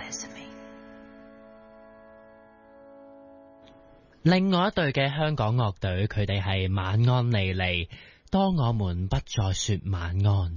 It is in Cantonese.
另外一隊嘅香港樂隊，佢哋係晚安莉莉，當我們不再說晚安。